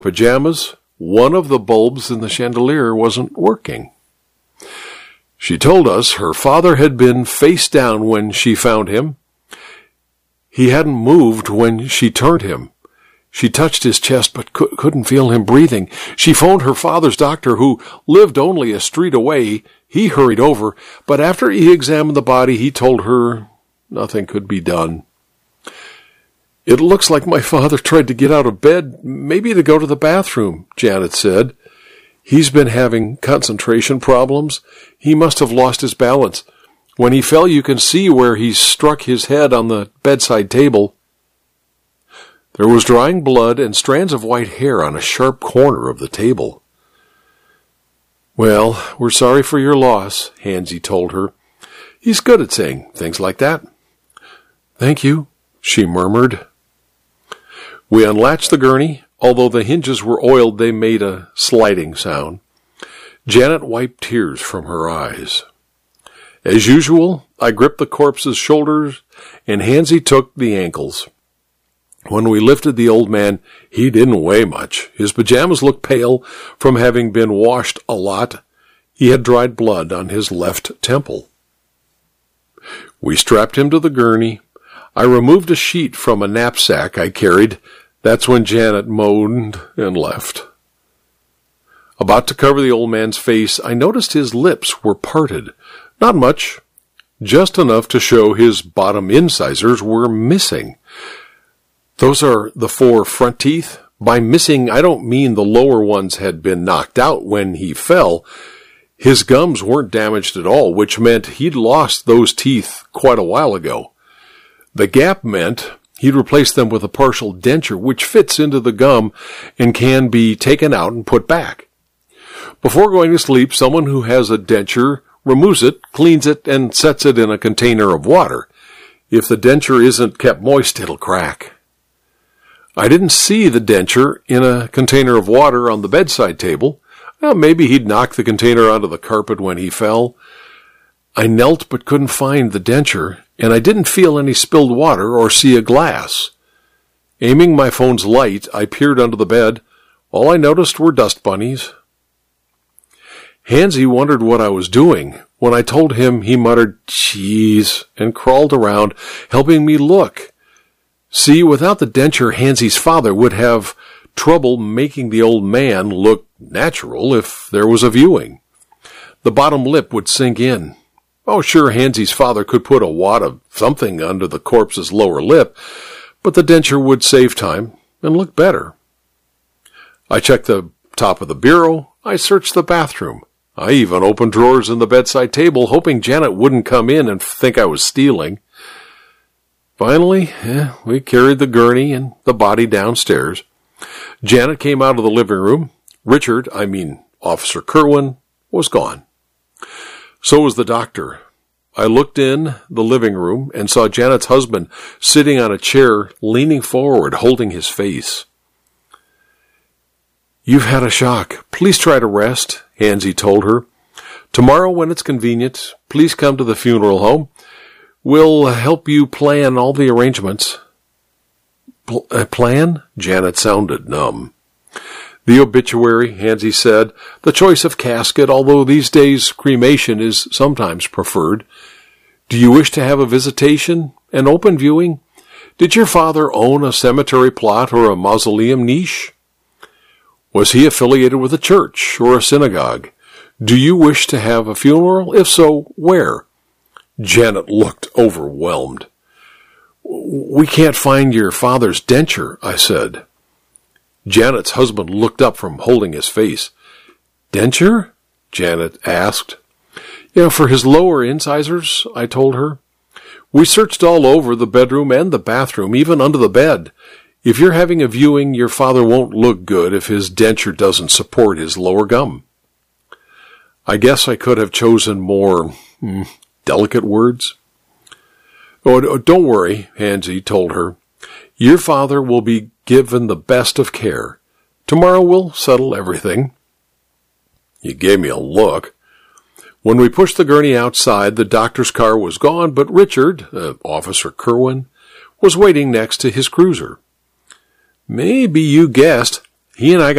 pajamas, one of the bulbs in the chandelier wasn't working. She told us her father had been face down when she found him. He hadn't moved when she turned him. She touched his chest but couldn't feel him breathing. She phoned her father's doctor, who lived only a street away. He hurried over, but after he examined the body, he told her nothing could be done. "It looks like my father tried to get out of bed, maybe to go to the bathroom," Janet said. "He's been having concentration problems. He must have lost his balance. When he fell, you can see where he struck his head on the bedside table." There was drying blood and strands of white hair on a sharp corner of the table. "Well, we're sorry for your loss," Hansy told her. "He's good at saying things like that." "Thank you," she murmured. We unlatched the gurney. Although the hinges were oiled, they made a sliding sound. Janet wiped tears from her eyes. As usual, I gripped the corpse's shoulders, and Hansy took the ankles. When we lifted the old man, he didn't weigh much. His pajamas looked pale from having been washed a lot. He had dried blood on his left temple. We strapped him to the gurney. I removed a sheet from a knapsack I carried. That's when Janet moaned and left. About to cover the old man's face, I noticed his lips were parted. Not much, just enough to show his bottom incisors were missing. Those are the 4 front teeth. By missing, I don't mean the lower ones had been knocked out when he fell. His gums weren't damaged at all, which meant he'd lost those teeth quite a while ago. The gap meant he'd replaced them with a partial denture, which fits into the gum and can be taken out and put back. Before going to sleep, someone who has a denture removes it, cleans it, and sets it in a container of water. If the denture isn't kept moist, it'll crack. I didn't see the denture in a container of water on the bedside table. Well, maybe he'd knocked the container onto the carpet when he fell. I knelt but couldn't find the denture, and I didn't feel any spilled water or see a glass. Aiming my phone's light, I peered under the bed. All I noticed were dust bunnies. Hansy wondered what I was doing. When I told him, he muttered, "Jeez," and crawled around, helping me look. See, without the denture, Hansy's father would have trouble making the old man look natural if there was a viewing. The bottom lip would sink in. Oh, sure, Hansy's father could put a wad of something under the corpse's lower lip, but the denture would save time and look better. I checked the top of the bureau. I searched the bathroom. I even opened drawers in the bedside table, hoping Janet wouldn't come in and think I was stealing. Finally, we carried the gurney and the body downstairs. Janet came out of the living room. Officer Kerwin, was gone. So was the doctor. I looked in the living room and saw Janet's husband sitting on a chair, leaning forward, holding his face. "You've had a shock. Please try to rest," Hansy told her. "Tomorrow, when it's convenient, please come to the funeral home. We'll help you plan all the arrangements." Plan? Janet sounded numb. "The obituary," Hansy said. "The choice of casket, although these days cremation is sometimes preferred. Do you wish to have a visitation? An open viewing? Did your father own a cemetery plot or a mausoleum niche? Was he affiliated with a church or a synagogue? Do you wish to have a funeral? If so, where?" Janet looked overwhelmed. "We can't find your father's denture," I said. Janet's husband looked up from holding his face. "Denture?" Janet asked. "For his lower incisors," I told her. "We searched all over the bedroom and the bathroom, even under the bed. If you're having a viewing, your father won't look good if his denture doesn't support his lower gum." I guess I could have chosen more delicate words. "Oh, don't worry," Hansy told her. "Your father will be given the best of care. Tomorrow we'll settle everything." He gave me a look. When we pushed the gurney outside, the doctor's car was gone, but Richard, Officer Kerwin, was waiting next to his cruiser. Maybe you guessed He and I